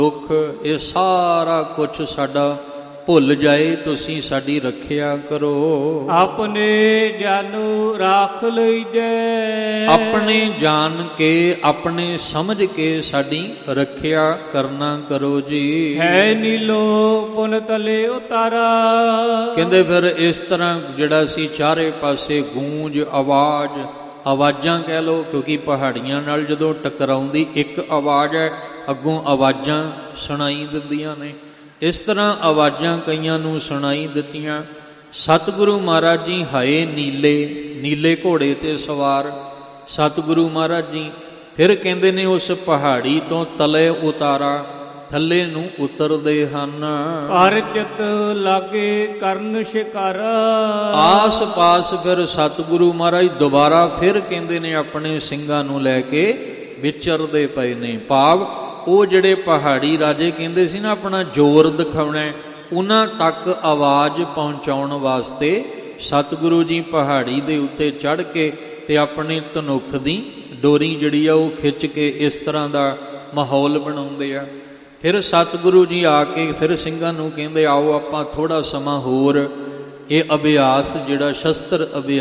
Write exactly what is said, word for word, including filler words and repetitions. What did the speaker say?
ਦੁੱਖ, ਇਹ ਸਾਰਾ ਕੁਛ ਸਾਡਾ ਭੁੱਲ ਜਾਏ, ਤੁਸੀਂ ਸਾਡੀ ਰੱਖਿਆ ਕਰੋ। ਆਪਣੇ ਜਾਨੂ ਰਾਖ ਲਈਜੈ, ਆਪਣੇ ਜਾਣ ਕੇ ਆਪਣੇ ਸਮਝ ਕੇ ਸਾਡੀ ਰੱਖਿਆ ਕਰਨਾ ਕਰੋ ਜੀ। ਹੈ ਨੀਲੋ ਪੁਨ ਤਲੇ ਉਤਾਰਾ। ਕਹਿੰਦੇ ਫਿਰ ਇਸ ਤਰ੍ਹਾਂ ਜਿਹੜਾ ਸੀ ਚਾਰੇ ਪਾਸੇ ਗੂੰਜ, ਆਵਾਜ਼, ਆਵਾਜ਼ਾਂ ਕਹਿ ਲਓ, ਕਿਉਂਕਿ ਪਹਾੜੀਆਂ ਨਾਲ ਜਦੋਂ ਟਕਰਾਉਂਦੀ ਇੱਕ ਆਵਾਜ਼ ਹੈ, ਅੱਗੋਂ ਆਵਾਜ਼ਾਂ ਸੁਣਾਈ ਦਿੰਦੀਆਂ ਨੇ। ਇਸ ਤਰ੍ਹਾਂ ਆਵਾਜ਼ਾਂ ਕਈਆਂ ਨੂੰ ਸੁਣਾਈ ਦਿੱਤੀਆਂ। ਸਤਿਗੁਰੂ ਮਹਾਰਾਜ ਜੀ ਹਾਏ ਨੀਲੇ, ਨੀਲੇ ਘੋੜੇ ਤੇ ਸਵਾਰ ਸਤਿਗੁਰੂ ਮਹਾਰਾਜ ਜੀ ਫਿਰ ਕਹਿੰਦੇ ਨੇ ਉਸ ਪਹਾੜੀ ਤੋਂ ਤਲੇ ਉਤਾਰਾ, ਥੱਲੇ ਨੂੰ ਉਤਰਦੇ ਹਨ। ਹਰ ਚਿਤ ਲਾਗੇ ਕਰਨ ਸ਼ਿਕਾਰਾ। ਆਸ ਪਾਸ ਫਿਰ ਸਤਿਗੁਰੂ ਮਹਾਰਾਜ ਦੁਬਾਰਾ ਫਿਰ ਕਹਿੰਦੇ ਨੇ ਆਪਣੇ ਸਿੰਘਾਂ ਨੂੰ ਲੈ ਕੇ ਵਿਚਰਦੇ ਪਏ ਨੇ। ਭਾਵ ਉਹ ਜਿਹੜੇ ਪਹਾੜੀ ਰਾਜੇ ਕਹਿੰਦੇ ਸੀ ਨਾ ਆਪਣਾ ਜ਼ੋਰ ਦਿਖਾਉਣਾ, ਉਹਨਾਂ ਤੱਕ ਆਵਾਜ਼ ਪਹੁੰਚਾਉਣ ਵਾਸਤੇ ਸਤਿਗੁਰੂ ਜੀ ਪਹਾੜੀ ਦੇ ਉੱਤੇ ਚੜ੍ਹ ਕੇ ਤੇ ਆਪਣੇ ਧਨੁੱਖ ਦੀ ਡੋਰੀ ਜਿਹੜੀ ਆ ਉਹ ਖਿੱਚ ਕੇ ਇਸ ਤਰ੍ਹਾਂ ਦਾ ਮਾਹੌਲ ਬਣਾਉਂਦੇ ਆ। ਫਿਰ ਸਤਿਗੁਰੂ ਜੀ ਆ ਕੇ ਫਿਰ ਸਿੰਘਾਂ ਨੂੰ ਕਹਿੰਦੇ ਆਓ ਆਪਾਂ ਥੋੜ੍ਹਾ ਸਮਾਂ ਹੋਰ ਇਹ ਅਭਿਆਸ ਜਿਹੜਾ ਸ਼ਸਤਰ ਅਭਿਆਸ